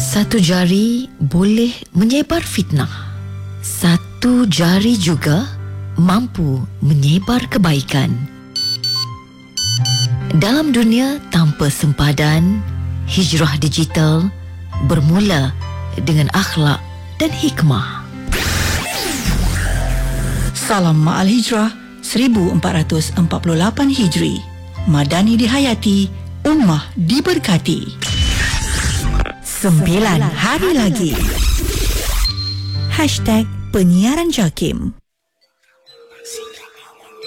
Satu jari boleh menyebar fitnah. Satu jari juga mampu menyebar kebaikan. Dalam dunia tanpa sempadan, hijrah digital bermula dengan akhlak dan hikmah. Salam Ma'al Hijrah 1448 Hijri. Madani dihayati, ummah diberkati. 9 hari lagi. #penyiaran JAKIM.